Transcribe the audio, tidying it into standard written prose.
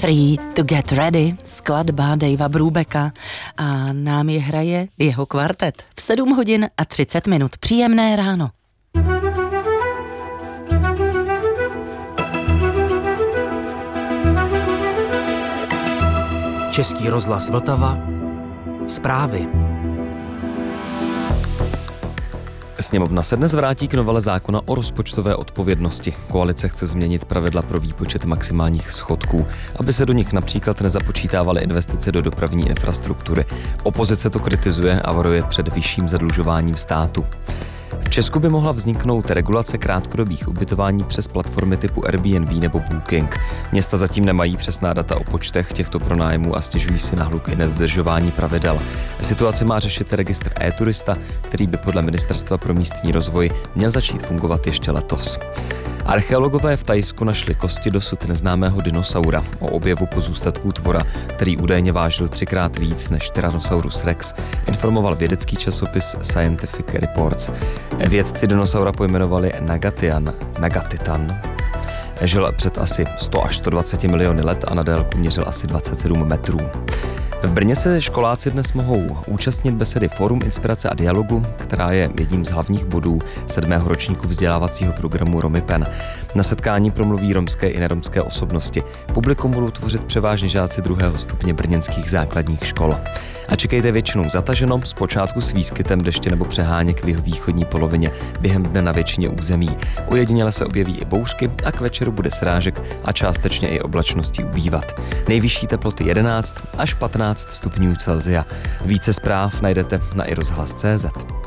Three to Get Ready, skladba Davea Brubecka a nám je hraje jeho kvartet v 7 hodin a 30 minut. Příjemné ráno. Český rozhlas Vltava. Zprávy. Sněmovna se dnes vrátí k novele zákona o rozpočtové odpovědnosti. Koalice chce změnit pravidla pro výpočet maximálních schodků, aby se do nich například nezapočítávaly investice do dopravní infrastruktury. Opozice to kritizuje a varuje před vyšším zadlužováním státu. V Česku by mohla vzniknout regulace krátkodobých ubytování přes platformy typu Airbnb nebo Booking. Města zatím nemají přesná data o počtech těchto pronájmů a stěžují si na hluk i nedodržování pravidel. Situaci má řešit registr e-turista, který by podle Ministerstva pro místní rozvoj měl začít fungovat ještě letos. Archeologové v Thajsku našli kosti dosud neznámého dinosaura. O objevu pozůstatků tvora, který údajně vážil 3x víc než Tyrannosaurus rex, informoval vědecký časopis Scientific Reports. Vědci dinosaura pojmenovali Nagatitan. Žil před asi 100 až 120 miliony let a na délku měřil asi 27 metrů. V Brně se školáci dnes mohou účastnit besedy Fórum inspirace a dialogu, která je jedním z hlavních bodů 7. ročníku vzdělávacího programu Romipen. Na setkání promluví romské i neromské osobnosti. Publikum budou tvořit převážně žáci 2. stupně brněnských základních škol. A čekejte většinou zataženo, zpočátku s výskytem deště nebo přeháněk v jeho východní polovině během dne na většině území. Ojediněle se objeví i bouřky a k večeru bude srážek a částečně i oblačností ubývat. Nejvyšší teploty 11 až 15 stupňů Celsia. Více zpráv najdete na iRozhlas.cz.